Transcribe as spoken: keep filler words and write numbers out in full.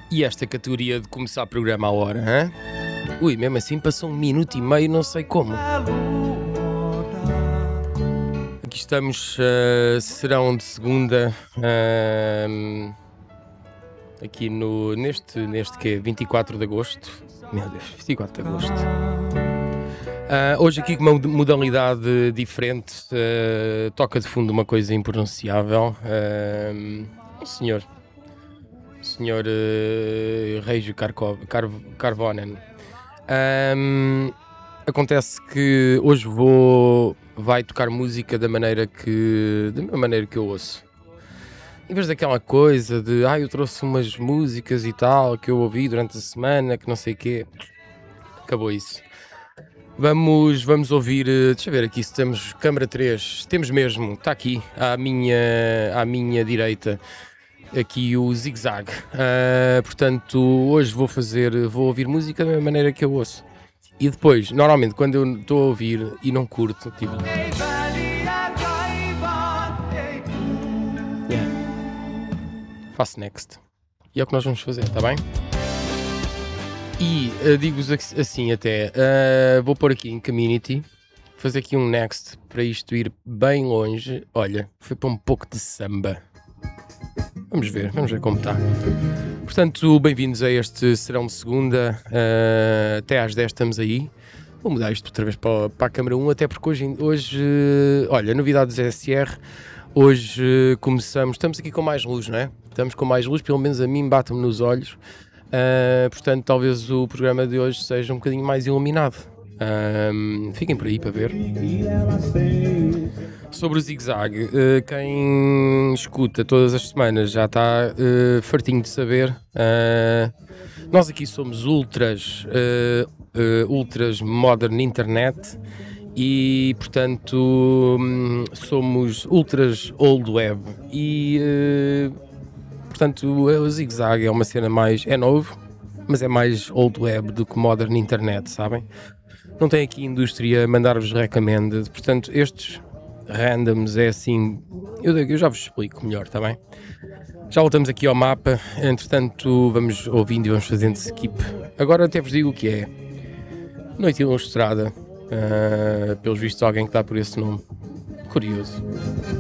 E esta categoria de começar o programa à hora, hã? Ui, mesmo assim passou um minuto e meio, não sei como. Aqui estamos, uh, serão de segunda, uh, aqui no, neste, neste que é vinte e quatro de agosto. Meu Deus, vinte e quatro de agosto. Uh, hoje aqui com uma modalidade diferente, uh, toca de fundo uma coisa impronunciável. Uh, um senhor, senhor uh, Reggio Carco, Car, Carvonen. Um, acontece que hoje vou vai tocar música da maneira que da mesma maneira que eu ouço, em vez daquela coisa de ah, eu trouxe umas músicas e tal que eu ouvi durante a semana, que não sei o quê. Acabou isso. Vamos, vamos ouvir, deixa eu ver aqui se temos câmara três, temos mesmo, está aqui à minha, à minha direita, aqui o Zig Zag. Uh, portanto, hoje vou fazer, vou ouvir música da mesma maneira que eu ouço. E depois, normalmente, quando eu estou a ouvir e não curto, tipo... Yeah. Faço next. E é o que nós vamos fazer, está bem? E uh, digo-vos assim até, uh, vou pôr aqui em Community, fazer aqui um next para isto ir bem longe. Olha, foi para um pouco de samba. Vamos ver, vamos ver como está. Portanto, bem-vindos a este serão de segunda, uh, até às dez estamos aí. Vou mudar isto outra vez para, para a câmara um, até porque hoje, hoje uh, olha, novidades S R, hoje uh, começamos, estamos aqui com mais luz, não é? Estamos com mais luz, pelo menos a mim bate-me nos olhos, uh, portanto talvez o programa de hoje seja um bocadinho mais iluminado. Um, fiquem por aí para ver. Sobre o Zig Zag, uh, quem escuta todas as semanas já está uh, fartinho de saber. Uh, nós aqui somos ultras, uh, uh, ultras modern internet e, portanto, um, somos ultras old web. E, uh, portanto, o Zig Zag é uma cena mais. É novo, mas é mais old web do que modern internet, sabem? Não tem aqui indústria a mandar-vos recommended, portanto estes randoms é assim, eu, eu já vos explico melhor, está bem? Já voltamos aqui ao mapa, entretanto vamos ouvindo e vamos fazendo skip. Agora até vos digo o que é. Noite Ilustrada, uh, pelos vistos alguém que está por esse nome, curioso.